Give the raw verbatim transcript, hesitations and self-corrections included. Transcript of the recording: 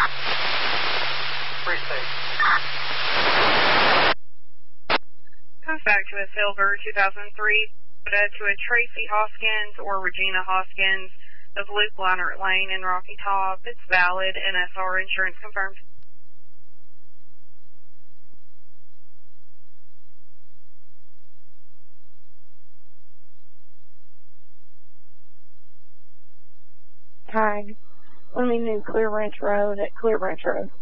Comes back to a silver two thousand three to a Tracy Hoskins or Regina Hoskins of Luke Leinert Lane in Rocky Top. It's valid. N S R insurance confirmed. Hi. Let me do Clear Ranch Road at Clear Ranch Road.